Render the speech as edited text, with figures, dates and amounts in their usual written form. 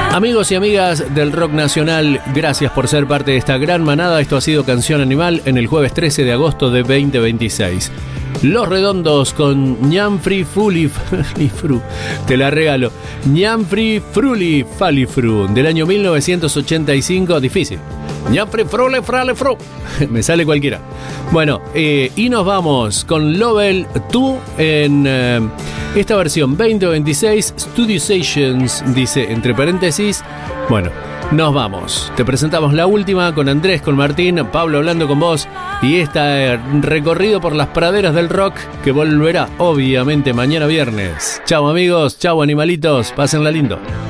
Amigos y amigas del rock nacional, gracias por ser parte de esta gran manada. Esto ha sido Canción Animal en el jueves 13 de agosto de 2026. Los Redondos con Ñanfri Fuli Falifru, te la regalo. Ñanfri Fruli Falifru, del año 1985, difícil. Ñanfri Frule Frale Fru, me sale cualquiera. Bueno, y nos vamos con Lovell 2 en esta versión 2026 Studio Sessions, dice entre paréntesis. Bueno, nos vamos. Te presentamos la última con Andrés, con Martín, Pablo hablando con vos y este recorrido por las praderas del rock que volverá obviamente mañana viernes. Chau amigos, chau animalitos, pásenla lindo.